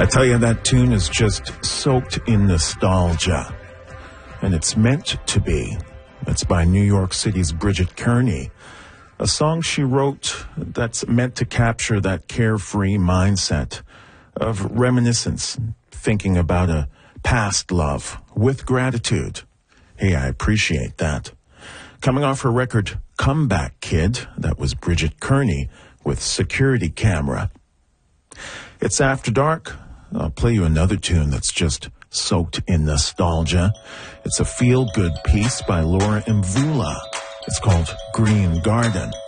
I tell you, that tune is just soaked in nostalgia. And it's meant to be. It's by New York City's Bridget Kearney. A song she wrote that's meant to capture that carefree mindset of reminiscence, thinking about a past love with gratitude. Hey, I appreciate that. Coming off her record, Comeback Kid, that was Bridget Kearney with Security Camera. It's After Dark. I'll play you another tune that's just soaked in nostalgia. It's a feel-good piece by Laura Mvula. It's called Green Garden.